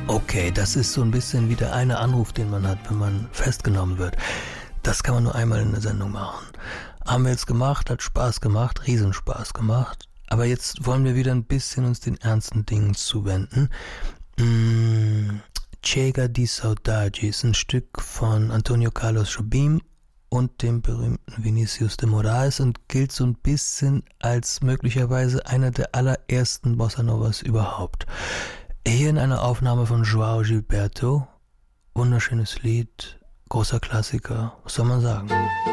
Okay, das ist so ein bisschen wie der eine Anruf, den man hat, wenn man festgenommen wird. Das kann man nur einmal in der Sendung machen. Haben wir jetzt gemacht, hat Spaß gemacht, Riesenspaß gemacht. Aber jetzt wollen wir wieder ein bisschen uns den ernsten Dingen zuwenden. Chega di Saudade ist ein Stück von Antonio Carlos Jobim und dem berühmten Vinicius de Moraes und gilt so ein bisschen als möglicherweise einer der allerersten Bossa Novas überhaupt. Hier in einer Aufnahme von João Gilberto, wunderschönes Lied, großer Klassiker, was soll man sagen?